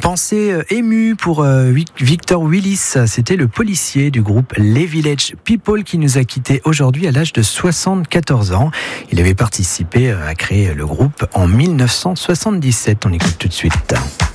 Pensée émue pour Victor Willis. C'était le policier du groupe Les Village People qui nous a quittés aujourd'hui à l'âge de 74 ans. Il avait participé à créer le groupe en 1977. On écoute tout de suite.